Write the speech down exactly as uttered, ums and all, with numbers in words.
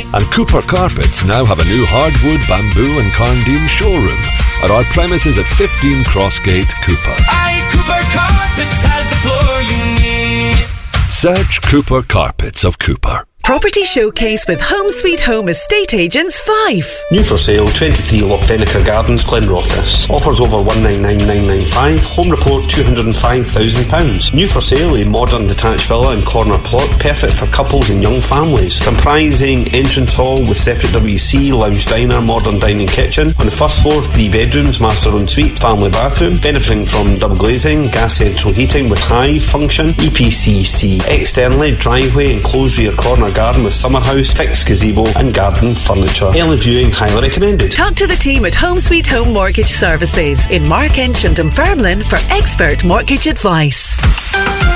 And Cooper Carpets now have a new hardwood, bamboo and Carndean showroom at our premises at fifteen Crossgate, Cooper. Aye, Cooper Carpets has the floor you need. Search Cooper Carpets of Cooper. Property Showcase with Home Sweet Home Estate Agents Fife. New for sale, twenty-three Lochvenica Gardens, Glenrothes. Offers over one nine nine nine nine five. Home report two hundred five thousand pounds. New for sale, a modern detached villa and corner plot, perfect for couples and young families. Comprising entrance hall with separate W C, lounge diner, modern dining kitchen. On the first floor, three bedrooms, master ensuite, family bathroom. Benefiting from double glazing, gas central heating with high function, E P C C. Externally, driveway, enclosed rear corner garden with summer house, fixed gazebo and garden furniture. Early viewing highly recommended. Talk to the team at Home Sweet Home Mortgage Services in Markench and Dunfermline for expert mortgage advice.